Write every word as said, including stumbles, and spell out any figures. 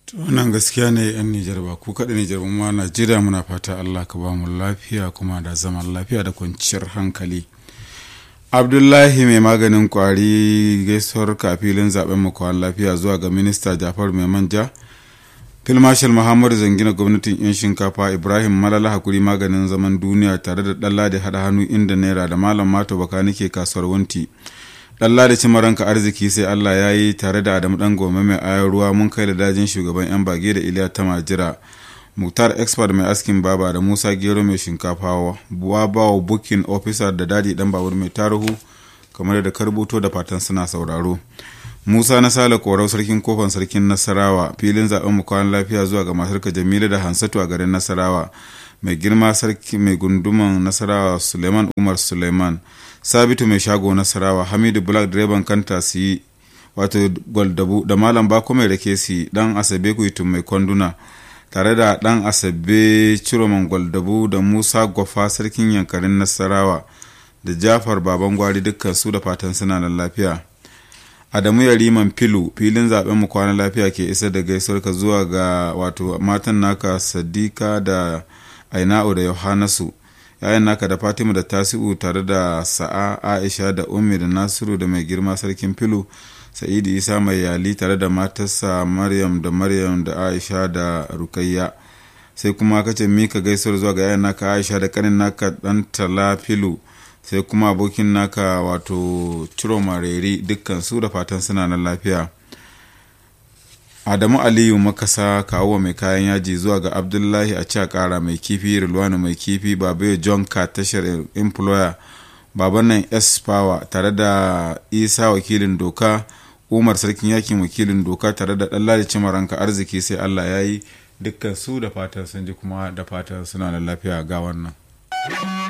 wannan gaskiya ne yan Nijar ba ku kaɗai Nijar ma Najeriya muna fata Allah ka ba mu lafiya kuma da zaman lafiya da kwanciyar hankali. Abdullahi mai maganin kwari gaisuwar kafilin zaben mu kwan lafiya zuwa ga minista Jafar mai manja, Filmashal Muhammadu Zangina gwamnatin yan shinkafa, Ibrahim Malala hakuri maganin zaman duniya tare da Dalla da hada hannu inda naira da Malam Mato baka nake kasuwar Wanti. Dalla da cimaranka arziki sai Allah ya yi tare da Adamu dan gome mai ayar ruwa mun kai da dajin shugaban yan bage da Iliya ta majira, Muktar expert mai askin baba da Musa Gero mai shinkafa, buwa bawa booking officer da dadi dan babur mai taruhu kamar da karbuto da fatan suna sauraro. Musa na Sale Korau sarkin kofan sarkin Nasarawa, filin zaben mu kwan lafiya zuwa ga matarka Jamila da Hansatu a garin Nasarawa, mai girma sarki mai gunduman Nasarawa Suleiman Umar Suleiman, Sabitu mai shago Nasarawa, Hamidu Black direban kanta su yi wato Gwaldabu da Malam Bako mai rake su dan Asabe Kuitum mai kwanduna tare da dan Asabe Ciroman Gwaldabu da Musa Gwafa sarkin yankarin Nasarawa da Jafar Baban Gwari dukkan su da fatan suna da lafiya. Adamu Yariman Filu filin zaben mu kwana lafiya ke isar da gaisuwar ka zuwa ga wato matan naka Sadika da Aina'u da Yohanasu, yayin naka da Fatima da Tasi'u tare da Sa'a Aisha da Ummi da Nasiru da mai girma sarkin Filu Sa'idu Isa mai yali tare da matarsa Maryam da Maryam da Aisha da Rukayya. Sai kuma kace mika gaisuwar zuwa ga yayin naka Aisha da kanin naka dan Tala Filu, sai kuma abokin naka wato Ciro Mareri dukkan su da fatan suna nan lafiya. Adamu Aliyu Makasa kawo mai kayan yaji zuwa ga Abdullahi a Cakara mai kifi, Rilwanu mai kifi, Babayo John Ka tashar employer, baban nan S Power tare da Isa wakilin doka, Umar sarkin yakin wakilin doka tare da Dallali Cimaranka arziki sai Allah ya yi dukkan su da fatan sun ji kuma da fatan suna da lafiya ga wannan.